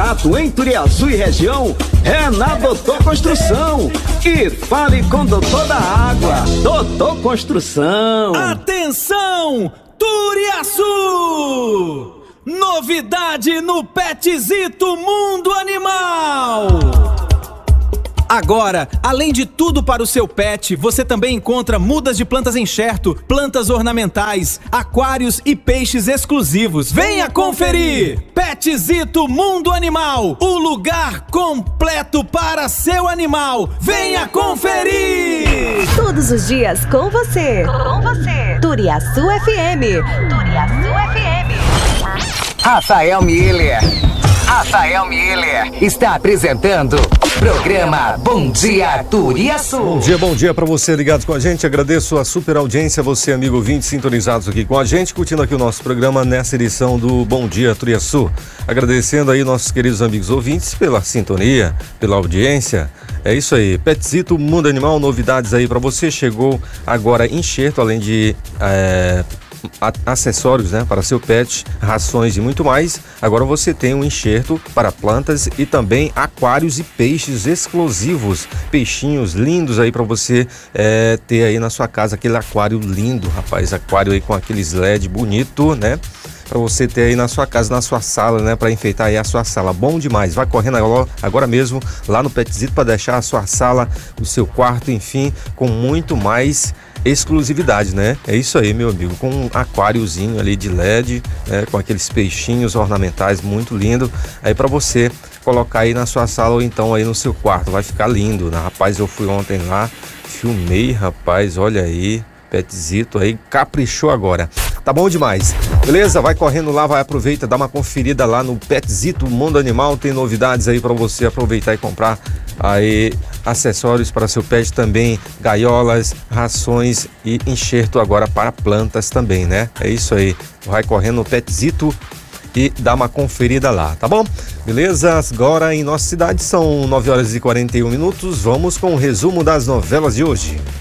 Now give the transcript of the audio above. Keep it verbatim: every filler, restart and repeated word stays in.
barato em Turiaçu e região é na Doutor Construção. E fale com o Doutor da Água, Doutor Construção. Atenção, Turiaçu! Novidade no Petzito Mundo Animal! Agora, além de tudo para o seu pet, você também encontra mudas de plantas enxerto, plantas ornamentais, aquários e peixes exclusivos. Venha conferir! Petzito Mundo Animal, o lugar completo para seu animal. Venha conferir! Todos os dias com você. Com você. Turiaçu F M. Turiaçu F M. Rafael Miller. Rafael Miller está apresentando programa Bom Dia Turiaçu. Bom dia, bom dia para você ligado com a gente. Agradeço a super audiência, você amigo ouvinte sintonizados aqui com a gente, curtindo aqui o nosso programa nessa edição do Bom Dia Turiaçu. Agradecendo aí nossos queridos amigos ouvintes pela sintonia, pela audiência. É isso aí, Petzito Mundo Animal, novidades aí para você. Chegou agora enxerto, além de é, acessórios, né, para seu pet, rações e muito mais. Agora você tem um enxerto para plantas e também aquários e peixes exclusivos, peixinhos lindos aí para você é, ter aí na sua casa, aquele aquário lindo, rapaz, aquário aí com aqueles L E D bonito, né? Para você ter aí na sua casa, na sua sala, né? Para enfeitar aí a sua sala. Bom demais. Vai correndo agora mesmo lá no Petzito para deixar a sua sala, o seu quarto, enfim, com muito mais exclusividade, né? É isso aí, meu amigo. Com um aquáriozinho ali de L E D, né? Com aqueles peixinhos ornamentais muito lindo. Aí para você colocar aí na sua sala ou então aí no seu quarto. Vai ficar lindo, né? Rapaz, eu fui ontem lá, filmei, rapaz, olha aí. Petzito aí, caprichou agora. Tá bom demais. Beleza? Vai correndo lá, vai aproveita, dá uma conferida lá no Petzito Mundo Animal. Tem novidades aí para você aproveitar e comprar aí acessórios para seu pet também, gaiolas, rações e enxerto agora para plantas também, né? É isso aí. Vai correndo no Petzito e dá uma conferida lá, tá bom? Beleza? Agora em nossa cidade são nove horas e quarenta e um minutos. Vamos com o resumo das novelas de hoje.